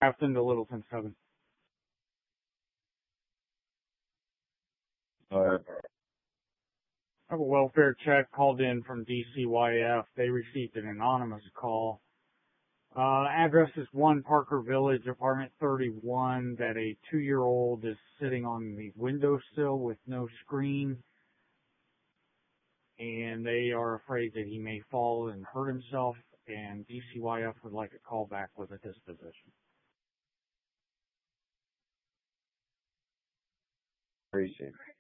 Afton to Littleton 7. I have a welfare check called in from DCYF. They received an anonymous call. Address is 1 Parker Village, apartment 31, that a 2-year-old is sitting on the windowsill with no screen, and they are afraid that he may fall and hurt himself, and DCYF would like a call back with a disposition. Appreciate it.